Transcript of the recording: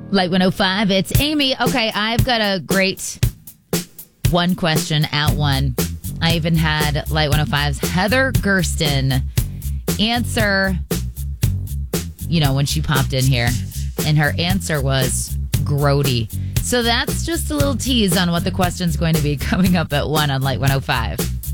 Light 105, it's Amy. Okay, I've got a great one question at one. I even had Light 105's Heather Gersten answer, when she popped in here. And her answer was grody. So that's just a little tease on what the question's going to be coming up at 1 on Light 105.